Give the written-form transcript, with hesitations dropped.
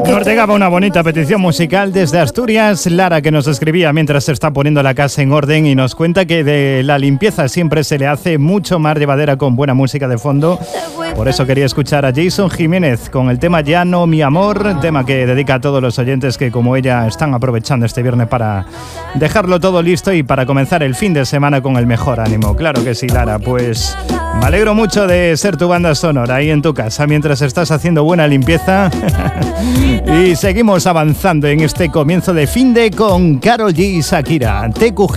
Nos llegaba una bonita petición musical desde Asturias. Lara, que nos escribía mientras se está poniendo la casa en orden y nos cuenta que de la limpieza siempre se le hace mucho más llevadera con buena música de fondo. Por eso quería escuchar a Jason Jiménez con el tema Ya no mi amor, tema que dedica a todos los oyentes que como ella están aprovechando este viernes para dejarlo todo listo y para comenzar el fin de semana con el mejor ánimo. Claro que sí, Lara, pues me alegro mucho de ser tu banda sonora ahí en tu casa mientras estás haciendo buena limpieza. Y seguimos avanzando en este comienzo de finde con Karol G y Shakira. TQG